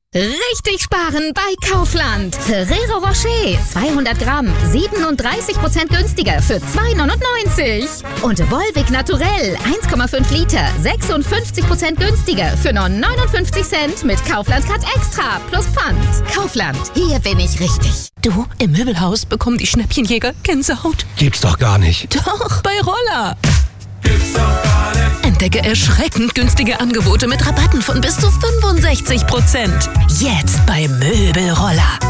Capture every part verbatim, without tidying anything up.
Richtig sparen bei Kaufland. Ferrero Rocher zweihundert Gramm, siebenunddreißig Prozent günstiger für zwei neunundneunzig. Und Volvic Naturell eins Komma fünf Liter, sechsundfünfzig Prozent günstiger für nur neunundfünfzig Cent mit Kaufland Card Extra plus Pfand. Kaufland, hier bin ich richtig. Du, im Möbelhaus bekommen die Schnäppchenjäger Gänsehaut. Gibt's doch gar nicht. Doch, bei Roller. Gibt's doch gar nicht. Entdecke erschreckend günstige Angebote mit Rabatten von bis zu fünfundsechzig Prozent. Jetzt bei Möbelroller.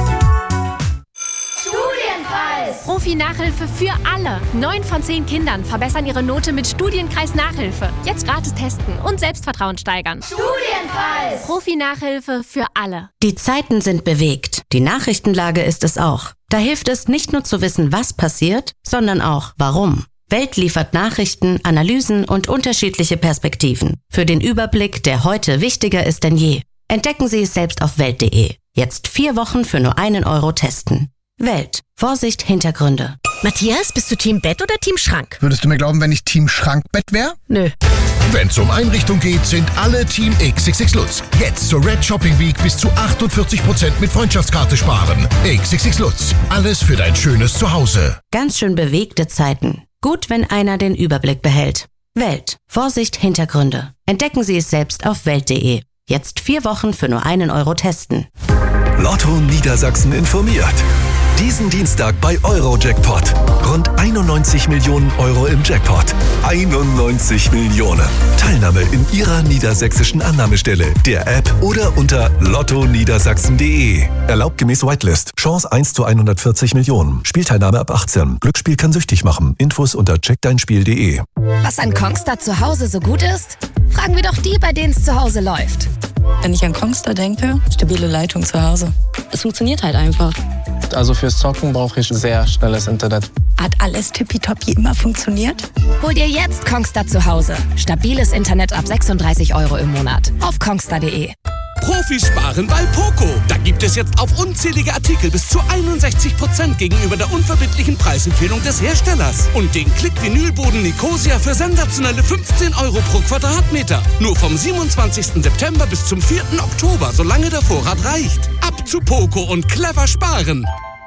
Studienkreis. Profi-Nachhilfe für alle. Neun von zehn Kindern verbessern ihre Note mit Studienkreis-Nachhilfe. Jetzt gratis testen und Selbstvertrauen steigern. Studienkreis. Profi-Nachhilfe für alle. Die Zeiten sind bewegt. Die Nachrichtenlage ist es auch. Da hilft es nicht nur zu wissen, was passiert, sondern auch warum. Welt liefert Nachrichten, Analysen und unterschiedliche Perspektiven. Für den Überblick, der heute wichtiger ist denn je. Entdecken Sie es selbst auf welt punkt de. Jetzt vier Wochen für nur einen Euro testen. Welt. Vorsicht, Hintergründe. Matthias, bist du Team Bett oder Team Schrank? Würdest du mir glauben, wenn ich Team Schrankbett wäre? Nö. Wenn's um Einrichtung geht, sind alle Team X X X Lutz. Jetzt zur Red Shopping Week bis zu achtundvierzig Prozent mit Freundschaftskarte sparen. X X X Lutz. Alles für dein schönes Zuhause. Ganz schön bewegte Zeiten. Gut, wenn einer den Überblick behält. Welt. Vorsicht, Hintergründe. Entdecken Sie es selbst auf welt punkt de. Jetzt vier Wochen für nur einen Euro testen. Lotto Niedersachsen informiert. Diesen Dienstag bei Euro-Jackpot. Rund einundneunzig Millionen Euro im Jackpot. einundneunzig Millionen. Teilnahme in Ihrer niedersächsischen Annahmestelle, der App oder unter lotto niedersachsen punkt de. Erlaubt gemäß Whitelist. Chance eins zu hundertvierzig Millionen. Spielteilnahme ab achtzehn. Glücksspiel kann süchtig machen. Infos unter check dein spiel punkt de. Was an Kongstar zu Hause so gut ist? Fragen wir doch die, bei denen es zu Hause läuft. Wenn ich an Kongstar denke, stabile Leitung zu Hause. Es funktioniert halt einfach. Also fürs Zocken brauche ich sehr schnelles Internet. Hat alles tippitoppi immer funktioniert? Hol dir jetzt Kongstar zu Hause. Stabiles Internet ab sechsunddreißig Euro im Monat. Auf kongstar punkt de. Profis sparen bei Poco. Da gibt es jetzt auf unzählige Artikel bis zu einundsechzig Prozent gegenüber der unverbindlichen Preisempfehlung des Herstellers. Und den Klick-Vinylboden Nicosia für sensationelle fünfzehn Euro pro Quadratmeter. Nur vom siebenundzwanzigsten September bis zum vierten Oktober, solange der Vorrat reicht. Ab zu Poco und clever sparen.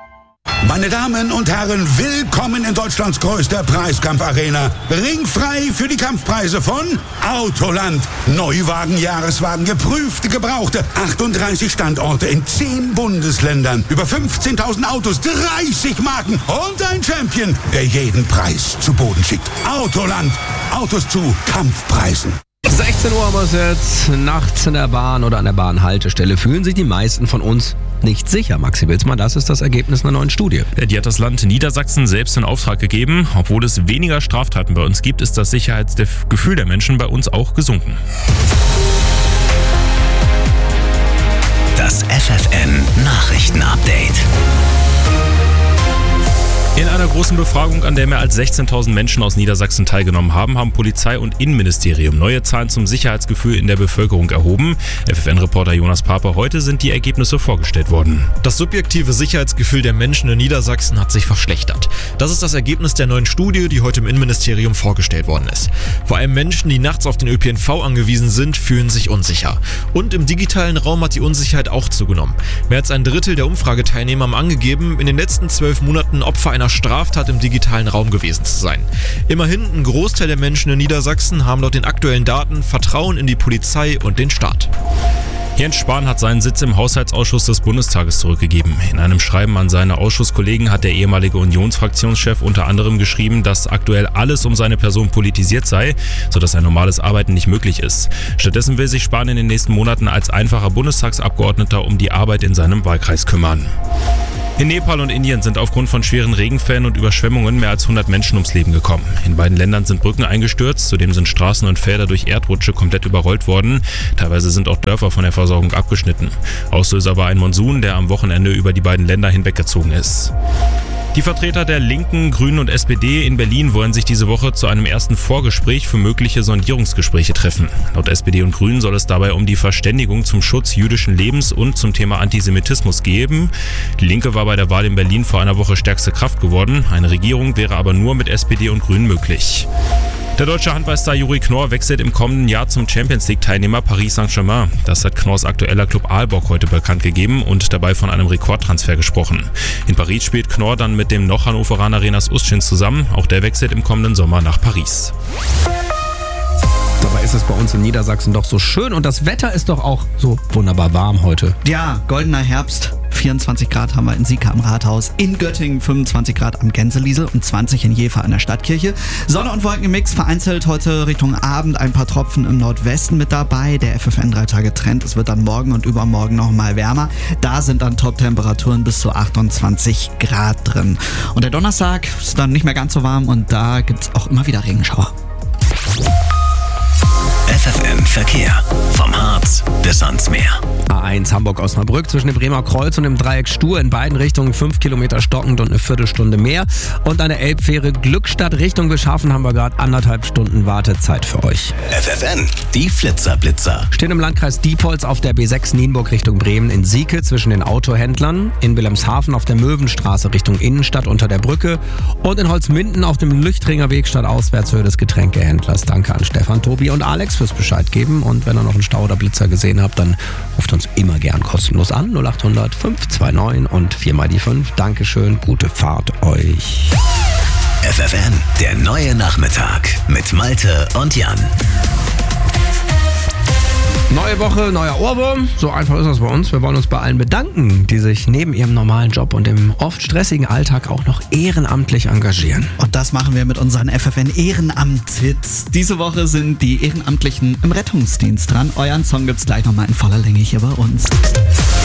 Meine Damen und Herren, willkommen in Deutschlands größter Preiskampfarena. Ringfrei für die Kampfpreise von Autoland. Neuwagen, Jahreswagen, geprüfte, gebrauchte. achtunddreißig Standorte in zehn Bundesländern. Über fünfzehntausend Autos, dreißig Marken und ein Champion, der jeden Preis zu Boden schickt. Autoland. Autos zu Kampfpreisen. sechzehn Uhr haben wir es jetzt. Nachts in der Bahn oder an der Bahnhaltestelle fühlen sich die meisten von uns nicht sicher. Maxi Wilsmann, das ist das Ergebnis einer neuen Studie. Die hat das Land Niedersachsen selbst in Auftrag gegeben. Obwohl es weniger Straftaten bei uns gibt, ist das Sicherheitsgefühl der Menschen bei uns auch gesunken. Das F F N Nachrichtenupdate. In einer großen Befragung, an der mehr als sechzehntausend Menschen aus Niedersachsen teilgenommen haben, haben Polizei und Innenministerium neue Zahlen zum Sicherheitsgefühl in der Bevölkerung erhoben. F F N-Reporter Jonas Pape, heute sind die Ergebnisse vorgestellt worden. Das subjektive Sicherheitsgefühl der Menschen in Niedersachsen hat sich verschlechtert. Das ist das Ergebnis der neuen Studie, die heute im Innenministerium vorgestellt worden ist. Vor allem Menschen, die nachts auf den Ö P N V angewiesen sind, fühlen sich unsicher. Und im digitalen Raum hat die Unsicherheit auch zugenommen. Mehr als ein Drittel der Umfrageteilnehmer haben angegeben, in den letzten zwölf Monaten Opfer einer Straftat im digitalen Raum gewesen zu sein. Immerhin, ein Großteil der Menschen in Niedersachsen haben laut den aktuellen Daten Vertrauen in die Polizei und den Staat. Jens Spahn hat seinen Sitz im Haushaltsausschuss des Bundestages zurückgegeben. In einem Schreiben an seine Ausschusskollegen hat der ehemalige Unionsfraktionschef unter anderem geschrieben, dass aktuell alles um seine Person politisiert sei, sodass ein normales Arbeiten nicht möglich ist. Stattdessen will sich Spahn in den nächsten Monaten als einfacher Bundestagsabgeordneter um die Arbeit in seinem Wahlkreis kümmern. In Nepal und Indien sind aufgrund von schweren Regenfällen und Überschwemmungen mehr als hundert Menschen ums Leben gekommen. In beiden Ländern sind Brücken eingestürzt, zudem sind Straßen und Felder durch Erdrutsche komplett überrollt worden. Teilweise sind auch Dörfer von der Versorgung abgeschnitten. Auslöser war ein Monsun, der am Wochenende über die beiden Länder hinweggezogen ist. Die Vertreter der Linken, Grünen und S P D in Berlin wollen sich diese Woche zu einem ersten Vorgespräch für mögliche Sondierungsgespräche treffen. Laut S P D und Grünen soll es dabei um die Verständigung zum Schutz jüdischen Lebens und zum Thema Antisemitismus gehen. Die Linke war bei der Wahl in Berlin vor einer Woche stärkste Kraft geworden. Eine Regierung wäre aber nur mit S P D und Grünen möglich. Der deutsche Handballstar Juri Knorr wechselt im kommenden Jahr zum Champions-League-Teilnehmer Paris Saint-Germain. Das hat Knorrs aktueller Club Aalborg heute bekannt gegeben und dabei von einem Rekordtransfer gesprochen. In Paris spielt Knorr dann mit dem noch Hannoveraner Renas Ustschin zusammen. Auch der wechselt im kommenden Sommer nach Paris. Dabei ist es bei uns in Niedersachsen doch so schön und das Wetter ist doch auch so wunderbar warm heute. Ja, goldener Herbst. vierundzwanzig Grad haben wir in Sieke am Rathaus, in Göttingen fünfundzwanzig Grad am Gänseliesel und zwanzig in Jever an der Stadtkirche. Sonne und Wolken im Mix, vereinzelt heute Richtung Abend ein paar Tropfen im Nordwesten mit dabei. Der F F N drei Tage Trend, es wird dann morgen und übermorgen noch mal wärmer. Da sind dann Top-Temperaturen bis zu achtundzwanzig Grad drin. Und der Donnerstag ist dann nicht mehr ganz so warm und da gibt es auch immer wieder Regenschauer. F F N Verkehr. Vom Harz bis ans Meer. A eins Hamburg-Osnabrück zwischen dem Bremer Kreuz und dem Dreieck Stur in beiden Richtungen fünf Kilometer stockend und eine Viertelstunde mehr. Und eine Elbfähre Glückstadt Richtung Beschaffen haben wir gerade anderthalb Stunden Wartezeit für euch. F F N, die Flitzer-Blitzer. Stehen im Landkreis Diepholz auf der B sechs Nienburg Richtung Bremen, in Sieke zwischen den Autohändlern, in Wilhelmshaven auf der Möwenstraße Richtung Innenstadt unter der Brücke und in Holzminden auf dem Lüchtringer Weg stadtauswärtshöhe des Getränkehändlers. Danke an Stefan, Tobi und Alex fürs Bescheid geben. Und wenn ihr noch einen Stau oder Blitzer gesehen habt, dann ruft uns immer gern kostenlos an. null acht hundert fünf zwei neun und vier mal die fünf. Dankeschön, gute Fahrt euch. F F N, der neue Nachmittag mit Malte und Jan. Neue Woche, neuer Ohrwurm. So einfach ist das bei uns. Wir wollen uns bei allen bedanken, die sich neben ihrem normalen Job und im oft stressigen Alltag auch noch ehrenamtlich engagieren. Und das machen wir mit unseren F F N Ehrenamt-Hits. Diese Woche sind die Ehrenamtlichen im Rettungsdienst dran. Euren Song gibt's gleich nochmal in voller Länge hier bei uns.